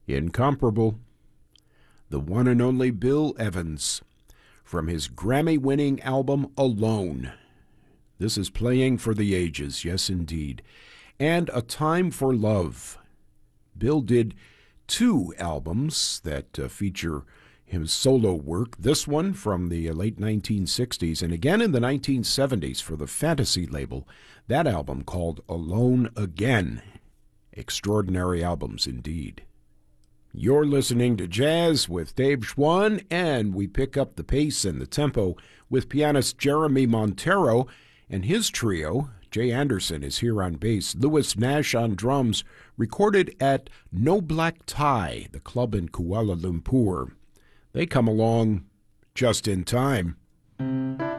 Incomparable. The one and only Bill Evans, from his Grammy-winning album Alone. This is playing for the ages, yes indeed. And A Time for Love. Bill did 2 albums that feature his solo work. This one from the late 1960s and again in the 1970s for the Fantasy label. That album called Alone Again. Extraordinary albums indeed. You're listening to Jazz with Dave Schwann, and we pick up the pace and the tempo with pianist Jeremy Montero and his trio. Jay Anderson is here on bass, Louis Nash on drums, recorded at No Black Tie, the club in Kuala Lumpur. They come along just in time.